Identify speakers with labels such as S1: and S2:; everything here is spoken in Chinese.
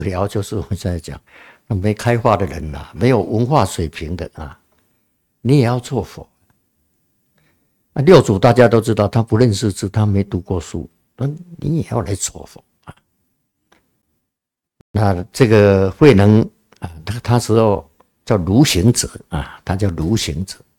S1: 聊，就是我在讲，没开化的人啊，没有文化水平的啊，你也要做佛。六祖大家都知道，他不认识字，他没读过书，你也要来做佛啊。那这个慧能啊，他时候叫儒行者啊，他叫儒行者。